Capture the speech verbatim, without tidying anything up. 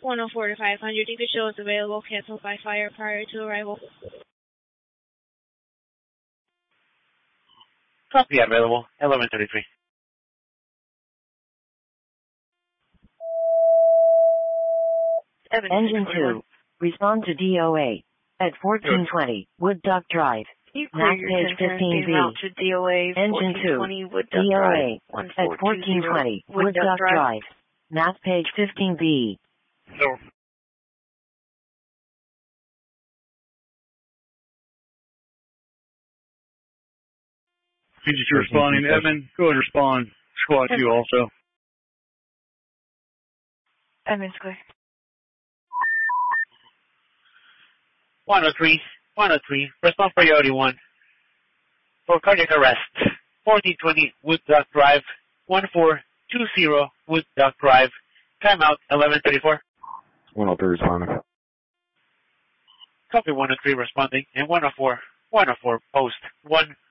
one oh four to five hundred. If it shows available, cancel by fire prior to arrival. Copy available, eleven thirty-three. Engine two, respond to D O A at fourteen twenty Wood Duck Drive. Map page fifteen B. D O A Engine two, D O A at fourteen twenty Wood Duck Drive. Map page fifteen B. No. P G two responding. Edmund, go ahead and respond. Squad two also. Edmund's clear. one oh three, one oh three, respond priority one. For cardiac arrest, fourteen twenty Wood Duck Drive, one four two zero Wood Duck Drive, timeout eleven thirty-four. one oh three responding. Copy one oh three responding, and one oh four, one oh four post one